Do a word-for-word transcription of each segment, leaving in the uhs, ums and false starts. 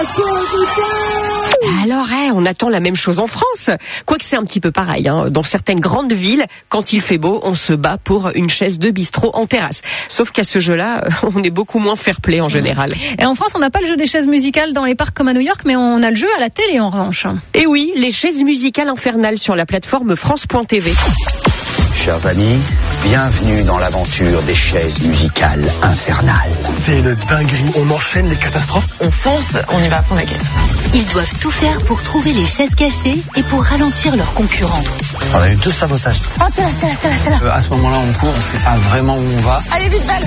Alors, hey, on attend la même chose en France. Quoique c'est un petit peu pareil. Hein. Dans certaines grandes villes, quand il fait beau, on se bat pour une chaise de bistrot en terrasse. Sauf qu'à ce jeu-là, on est beaucoup moins fair-play en général. Et en France, on n'a pas le jeu des chaises musicales dans les parcs comme à New York, mais on a le jeu à la télé en revanche. Et oui, les chaises musicales infernales sur la plateforme France point T V. Chers amis, bienvenue dans l'aventure des chaises musicales infernales. C'est une dinguerie, on enchaîne les catastrophes. On fonce, on y va à fond la caisse. Ils doivent tout faire pour trouver les chaises cachées et pour ralentir leurs concurrents. On a eu deux sabotages. Oh, c'est là, c'est là, c'est là, c'est là. Euh, à ce moment-là, on court, on ne sait pas vraiment où on va. Allez vite, balle.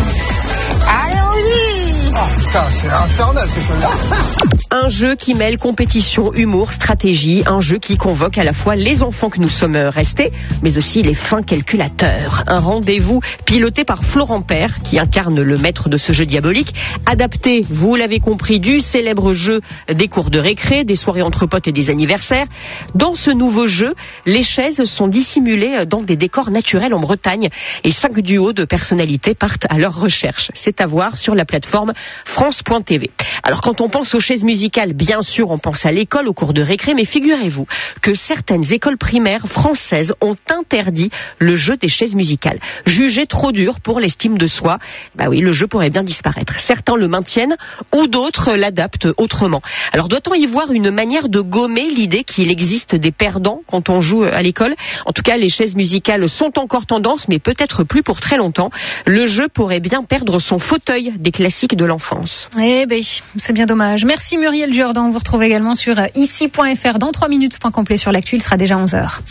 Allons-y. Oh putain, c'est infernal ces choses-là. Un jeu qui mêle compétition, humour, stratégie, un jeu qui convoque à la fois les enfants que nous sommes restés, mais aussi les fins calculateurs. Un rendez-vous piloté par Florent Père, qui incarne le maître de ce jeu diabolique, adapté, vous l'avez compris, du célèbre jeu des cours de récré, des soirées entre potes et des anniversaires. Dans ce nouveau jeu, les chaises sont dissimulées dans des décors naturels en Bretagne et cinq duos de personnalités partent à leur recherche. C'est à voir sur la plateforme France point T V. Alors quand on pense aux chaises musicales, bien sûr on pense à l'école, aux cours de récré, mais figurez-vous que certaines écoles primaires françaises ont interdit le jeu des chaises musicales. Jugé trop dur pour l'estime de soi, bah oui, le jeu pourrait bien disparaître. Certains le maintiennent ou d'autres l'adaptent autrement. Alors doit-on y voir une manière de gommer l'idée qu'il existe des perdants quand on joue à l'école ? En tout cas, les chaises musicales sont encore tendance, mais peut-être plus pour très longtemps. Le jeu pourrait bien perdre son fauteuil des classiques de l'enfance. Eh ben, c'est bien dommage. Merci Muriel Jourdan. On vous retrouve également sur ici point f r dans trois minutes. Point complet sur l'actu, il sera déjà onze heures.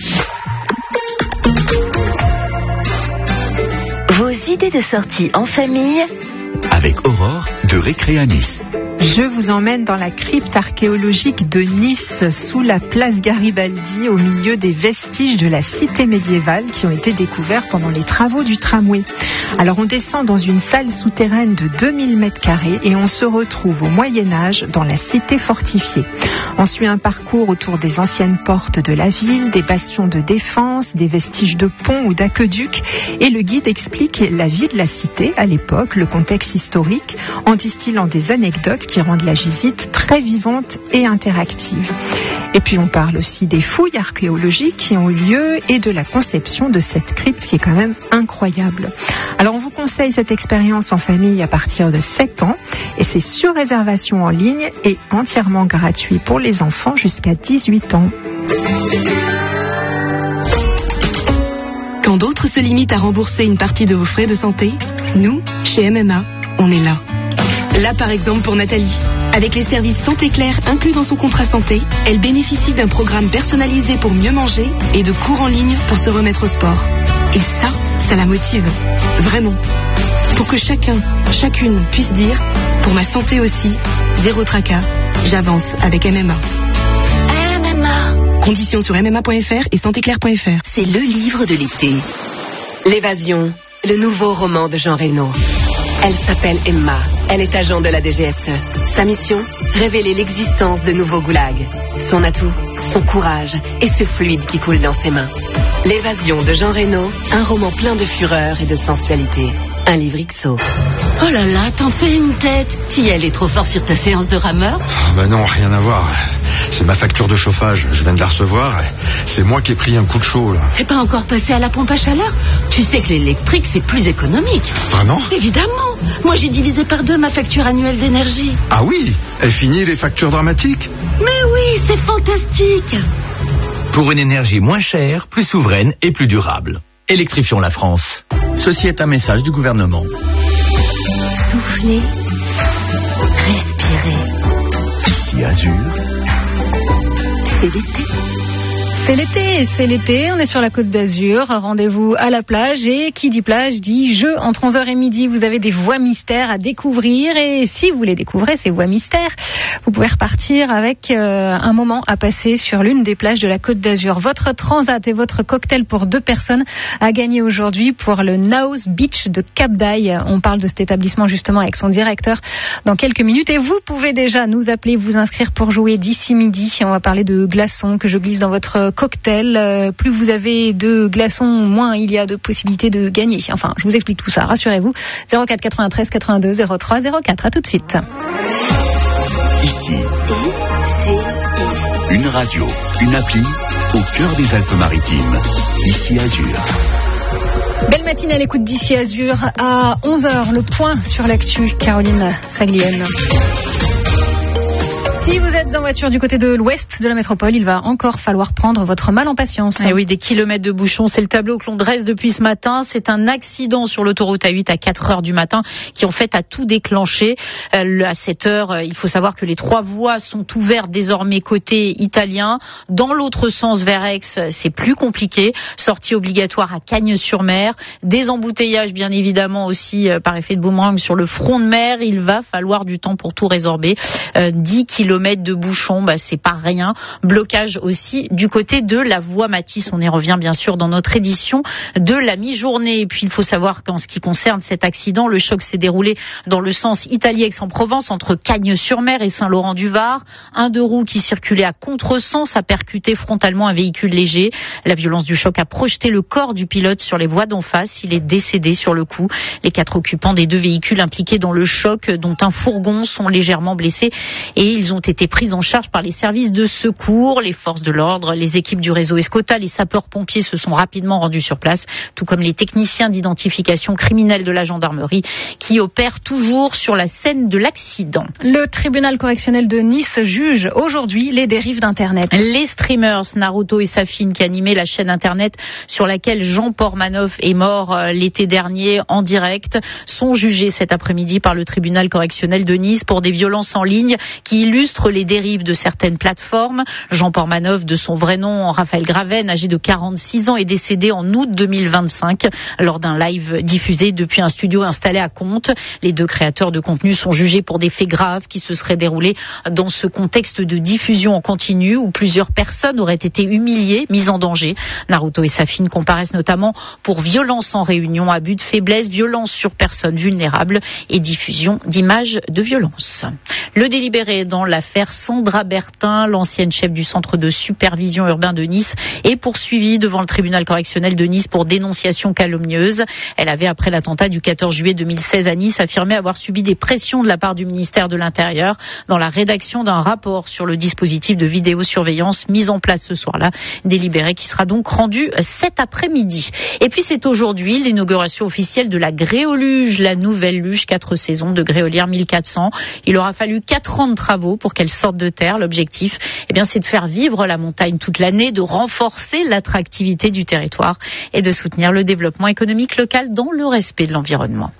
Vos idées de sortie en famille avec Aurore de Récré à Nice. Je vous emmène dans la crypte archéologique de Nice, sous la place Garibaldi, au milieu des vestiges de la cité médiévale qui ont été découverts pendant les travaux du tramway. Alors on descend dans une salle souterraine de deux mille mètres carrés et on se retrouve au Moyen-Âge dans la cité fortifiée. On suit un parcours autour des anciennes portes de la ville, des bastions de défense, des vestiges de ponts ou d'aqueducs, et le guide explique la vie de la cité à l'époque, le contexte historique, en distillant des anecdotes qui rendent la visite très vivante et interactive. Et puis on parle aussi des fouilles archéologiques qui ont eu lieu et de la conception de cette crypte qui est quand même incroyable. Alors on vous conseille cette expérience en famille à partir de sept ans et c'est sur réservation en ligne et entièrement gratuit pour les enfants jusqu'à dix-huit ans. Quand d'autres se limitent à rembourser une partie de vos frais de santé, nous, chez M M A, on est là. Là, par exemple, pour Nathalie. Avec les services Santé Claire inclus dans son contrat santé, elle bénéficie d'un programme personnalisé pour mieux manger et de cours en ligne pour se remettre au sport. Et ça, ça la motive. Vraiment. Pour que chacun, chacune puisse dire, pour ma santé aussi, zéro tracas, j'avance avec M M A. M M A. Conditions sur m m a point f r et santé claire point f r. C'est le livre de l'été. L'évasion, le nouveau roman de Jean Reno. Elle s'appelle Emma. Elle est agent de la D G S E. Sa mission, révéler l'existence de nouveaux goulags. Son atout, son courage et ce fluide qui coule dans ses mains. L'évasion de Jean Reno, un roman plein de fureur et de sensualité. Un livre X O. Oh là là, t'en fais une tête. T'y allais trop fort sur ta séance de rameur. Oh bah non, rien à voir. C'est ma facture de chauffage. Je viens de la recevoir. C'est moi qui ai pris un coup de chaud, là. T'es pas encore passé à la pompe à chaleur? Tu sais que l'électrique, c'est plus économique. Vraiment? Évidemment. Moi, j'ai divisé par deux ma facture annuelle d'énergie. Ah oui? Et fini les factures dramatiques? Mais oui, c'est fantastique. Pour une énergie moins chère, plus souveraine et plus durable. Électrifions la France. Ceci est un message du gouvernement. Soufflez, respirez. Ici Azur. C'est l'été. C'est l'été, c'est l'été, on est sur la Côte d'Azur, rendez-vous à la plage et qui dit plage dit jeu. Entre onze heures et midi, vous avez des voies mystères à découvrir et si vous les découvrez, ces voies mystères, vous pouvez repartir avec euh, un moment à passer sur l'une des plages de la Côte d'Azur. Votre transat et votre cocktail pour deux personnes à gagner aujourd'hui pour le Naos Beach de Cap d'Aille. On parle de cet établissement justement avec son directeur dans quelques minutes et vous pouvez déjà nous appeler, vous inscrire pour jouer d'ici midi. On va parler de glaçons que je glisse dans votre cocktail. Euh, plus vous avez de glaçons, moins il y a de possibilités de gagner. Enfin, je vous explique tout ça, rassurez-vous. zéro quatre quatre-vingt-treize quatre-vingt-deux zéro trois zéro quatre. À tout de suite. Ici. Une radio, une appli, au cœur des Alpes-Maritimes. Ici Azur. Belle matinée à l'écoute d'Ici Azur à onze heures. Le point sur l'actu, Caroline Saglione. Si vous êtes en voiture du côté de l'ouest de la métropole, il va encore falloir prendre votre mal en patience. Eh oui, des kilomètres de bouchons, c'est le tableau que l'on dresse depuis ce matin. C'est un accident sur l'autoroute A huit à quatre heures du matin qui en fait a tout déclenché. Euh, à sept heures, il faut savoir que les trois voies sont ouvertes désormais côté italien. Dans l'autre sens vers Aix, c'est plus compliqué. Sortie obligatoire à Cagnes-sur-Mer. Des embouteillages bien évidemment aussi euh, par effet de boomerang sur le front de mer. Il va falloir du temps pour tout résorber. Euh, dix kilomètres de bouchons, bah, c'est pas rien. Blocage aussi du côté de la voie Matisse. On y revient bien sûr dans notre édition de la mi-journée. Et puis il faut savoir qu'en ce qui concerne cet accident, le choc s'est déroulé dans le sens Italie-Aix-en-Provence entre Cagnes-sur-Mer et Saint-Laurent-du-Var. Un deux roues qui circulait à contresens a percuté frontalement un véhicule léger. La violence du choc a projeté le corps du pilote sur les voies d'en face. Il est décédé sur le coup. Les quatre occupants des deux véhicules impliqués dans le choc, dont un fourgon, sont légèrement blessés et ils ont été pris en charge par les services de secours, les forces de l'ordre, les équipes du réseau Escota, les sapeurs-pompiers se sont rapidement rendus sur place, tout comme les techniciens d'identification criminelle de la gendarmerie qui opèrent toujours sur la scène de l'accident. Le tribunal correctionnel de Nice juge aujourd'hui les dérives d'Internet. Les streamers Naruto et Safin qui animaient la chaîne Internet sur laquelle Jean Portmanov est mort l'été dernier en direct sont jugés cet après-midi par le tribunal correctionnel de Nice pour des violences en ligne qui illustrent les dérives de certaines plateformes. Jean Portmanov, de son vrai nom Raphaël Graven, âgé de quarante-six ans, est décédé en août deux mille vingt-cinq lors d'un live diffusé depuis un studio installé à Comtes. Les deux créateurs de contenu sont jugés pour des faits graves qui se seraient déroulés dans ce contexte de diffusion en continu où plusieurs personnes auraient été humiliées, mises en danger. Naruto et Safin comparaissent notamment pour violence en réunion, abus de faiblesse, violence sur personnes vulnérables et diffusion d'images de violence. Le délibéré dans l'affaire Sandra Bertin, l'ancienne chef du centre de supervision urbain de Nice, est poursuivie devant le tribunal correctionnel de Nice pour dénonciation calomnieuse. Elle avait, après l'attentat du quatorze juillet deux mille seize à Nice, affirmé avoir subi des pressions de la part du ministère de l'Intérieur dans la rédaction d'un rapport sur le dispositif de vidéosurveillance mis en place ce soir-là. Délibéré qui sera donc rendu cet après-midi. Et puis c'est aujourd'hui l'inauguration officielle de la Gréoluge, la nouvelle luge quatre saisons de Gréolière mille quatre cents. Il aura fallu quatre ans de travaux pour qu'elle sorte de terre. L'objectif, eh bien, c'est de faire vivre la montagne toute l'année, de renforcer l'attractivité du territoire et de soutenir le développement économique local dans le respect de l'environnement.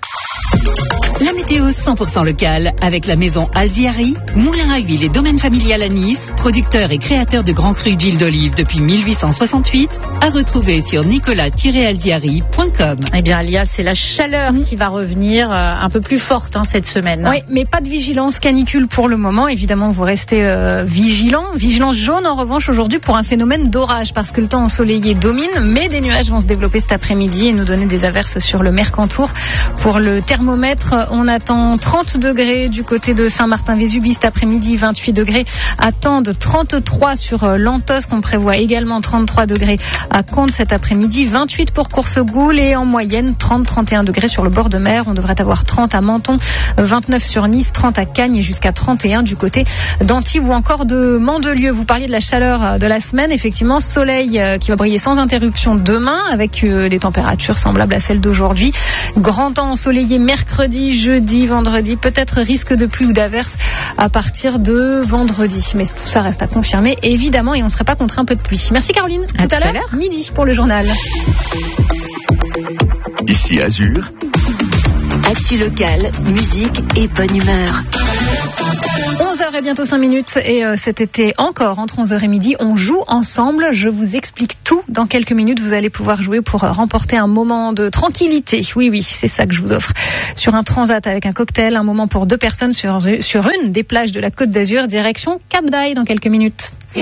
La météo cent pour cent locale avec la maison Alziari, moulin à huile et domaine familial à Nice, producteur et créateur de grands crus d'huile d'olive depuis mille huit cent soixante-huit, à retrouver sur nicolas tiret alziari point com. Eh bien, Alia, c'est la chaleur qui va revenir euh, un peu plus forte hein, cette semaine. Oui, mais pas de vigilance canicule pour le moment. Évidemment, vous restez euh, vigilants. Vigilance jaune en revanche aujourd'hui pour un phénomène d'orage parce que le temps ensoleillé domine, mais des nuages vont se développer cet après-midi et nous donner des averses sur le Mercantour. Pour le thermomètre, on attend trente degrés du côté de Saint-Martin-Vésubie cet après-midi, vingt-huit degrés attendent trente-trois sur l'Antosque. On prévoit également trente-trois degrés à Contes cet après-midi, vingt-huit pour Coursegoule et en moyenne trente à trente et un degrés sur le bord de mer. On devrait avoir trente à Menton, vingt-neuf sur Nice, trente à Cagnes et jusqu'à trente et un du côté d'Antibes ou encore de Mandelieu. Vous parliez de la chaleur de la semaine. Effectivement, soleil qui va briller sans interruption demain avec des températures semblables à celles d'aujourd'hui. Grand temps ensoleillé mercredi, jeudi, vendredi. Peut-être risque de pluie ou d'averse à partir de vendredi. Mais tout ça reste à confirmer, évidemment, et on ne serait pas contre un peu de pluie. Merci Caroline. À tout, tout à l'heure, midi pour le journal. Ici Azur. Actu locale, musique et bonne humeur. onze heures et bientôt cinq minutes et euh, cet été encore entre onze heures et midi on joue ensemble. Je vous explique tout dans quelques minutes. Vous allez pouvoir jouer pour euh, remporter un moment de tranquillité. Oui oui, c'est ça que je vous offre sur un transat avec un cocktail, un moment pour deux personnes sur, sur une des plages de la Côte d'Azur direction Cap d'Aille dans quelques minutes.